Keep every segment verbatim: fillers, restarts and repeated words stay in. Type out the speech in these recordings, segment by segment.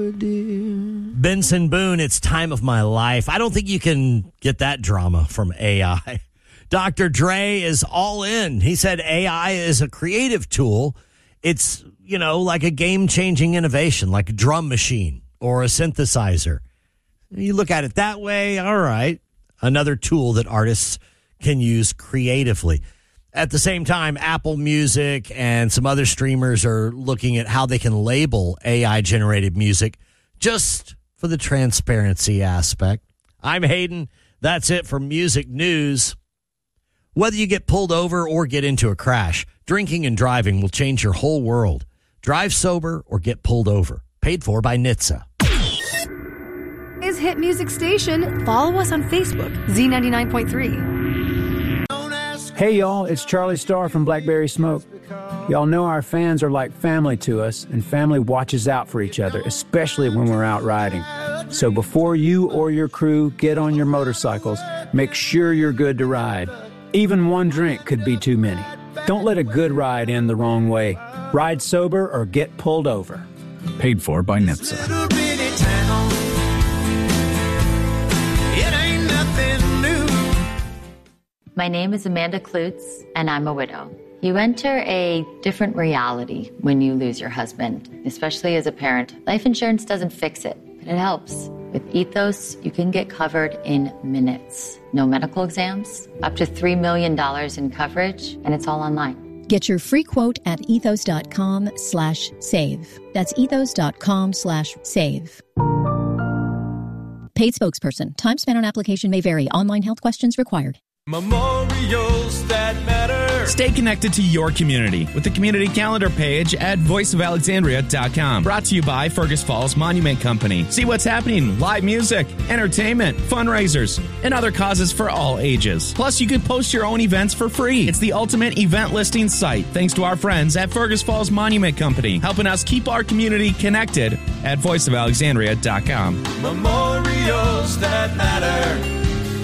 Benson Boone, it's Time of My Life. I don't think you can get that drama from A I. Doctor Dre is all in. He said A I is a creative tool. It's, you know, like a game-changing innovation, like a drum machine or a synthesizer. You look at it that way, all right. Another tool that artists can use creatively. At the same time, Apple Music and some other streamers are looking at how they can label A I-generated music just for the transparency aspect. I'm Hayden. That's it for music news. Whether you get pulled over or get into a crash, drinking and driving will change your whole world. Drive sober or get pulled over. Paid for by N H T S A. Is Hit Music Station. Follow us on Facebook, Z ninety-nine point three. Hey, y'all, it's Charlie Starr from Blackberry Smoke. Y'all know our fans are like family to us, and family watches out for each other, especially when we're out riding. So before you or your crew get on your motorcycles, make sure you're good to ride. Even one drink could be too many. Don't let a good ride end the wrong way. Ride sober or get pulled over. Paid for by N H T S A. My name is Amanda Klutz, and I'm a widow. You enter a different reality when you lose your husband, especially as a parent. Life insurance doesn't fix it, but it helps. With Ethos, you can get covered in minutes. No medical exams, up to three million dollars in coverage, and it's all online. Get your free quote at ethos.com slash save. That's ethos.com slash save. Paid spokesperson. Time spent on application may vary. Online health questions required. Memorials that matter. Stay connected to your community with the community calendar page at voice of alexandria dot com. Brought to you by Fergus Falls Monument Company. See what's happening, live music, entertainment, fundraisers, and other causes for all ages. Plus, you can post your own events for free. It's the ultimate event listing site, thanks to our friends at Fergus Falls Monument Company, helping us keep our community connected at voice of alexandria dot com. Memorials that matter.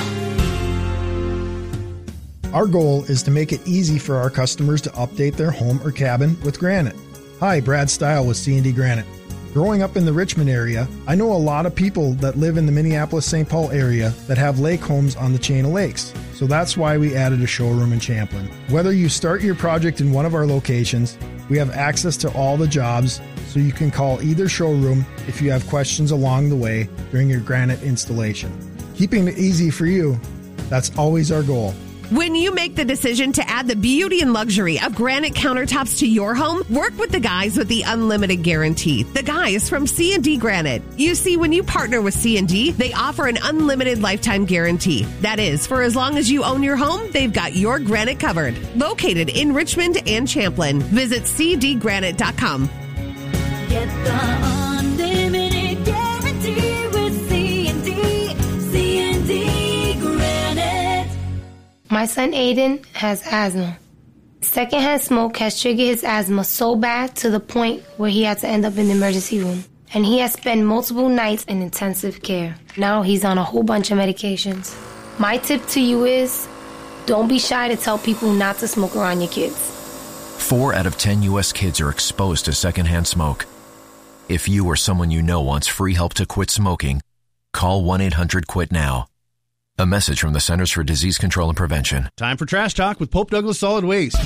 Our goal is to make it easy for our customers to update their home or cabin with granite. Hi, Brad Stile with C and D Granite. Growing up in the Richmond area, I know a lot of people that live in the Minneapolis-Saint Paul area that have lake homes on the chain of lakes. So that's why we added a showroom in Champlin. Whether you start your project in one of our locations, we have access to all the jobs, so you can call either showroom if you have questions along the way during your granite installation. Keeping it easy for you, that's always our goal. When you make the decision to add the beauty and luxury of granite countertops to your home, work with the guys with the unlimited guarantee. The guys from C and D Granite. You see, when you partner with C and D, they offer an unlimited lifetime guarantee. That is, for as long as you own your home, they've got your granite covered. Located in Richmond and Champlin. Visit c d granite dot com. Get the unlimited guarantee with C and D. C and D Granite. My son Aiden has asthma. Secondhand smoke has triggered his asthma so bad to the point where he had to end up in the emergency room. And he has spent multiple nights in intensive care. Now he's on a whole bunch of medications. My tip to you is, don't be shy to tell people not to smoke around your kids. Four out of ten U S kids are exposed to secondhand smoke. If you or someone you know wants free help to quit smoking, call one eight hundred quit now. A message from the Centers for Disease Control and Prevention. Time for Trash Talk with Pope Douglas Solid Waste.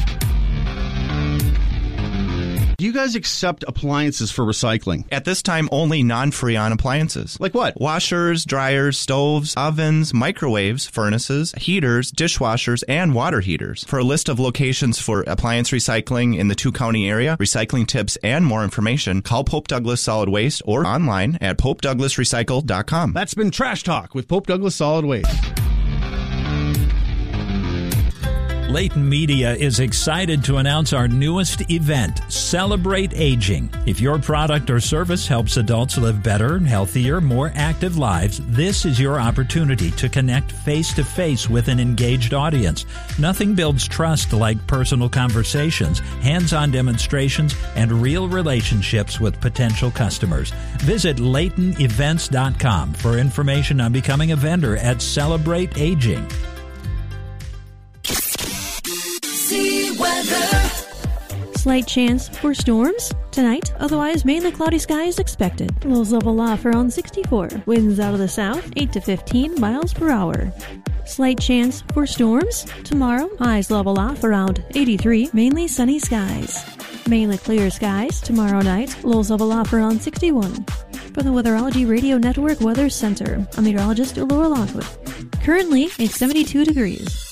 Do you guys accept appliances for recycling? At this time, only non-Freon appliances. Like what? Washers, dryers, stoves, ovens, microwaves, furnaces, heaters, dishwashers, and water heaters. For a list of locations for appliance recycling in the two-county area, recycling tips, and more information, call Pope Douglas Solid Waste or online at pope douglas recycle dot com. That's been Trash Talk with Pope Douglas Solid Waste. Leighton Media is excited to announce our newest event, Celebrate Aging. If your product or service helps adults live better, healthier, more active lives, this is your opportunity to connect face-to-face with an engaged audience. Nothing builds trust like personal conversations, hands-on demonstrations, and real relationships with potential customers. Visit Leighton Events dot com for information on becoming a vendor at Celebrate Aging. Weather. Slight chance for storms tonight, otherwise mainly cloudy skies expected. Lows level off around sixty-four. Winds out of the south, eight to fifteen miles per hour. Slight chance for storms tomorrow, highs level off around eighty-three, mainly sunny skies. Mainly clear skies tomorrow night, lows level off around sixty-one. For the Weatherology Radio Network Weather Center, I'm meteorologist Laura Lockwood. Currently, it's seventy-two degrees.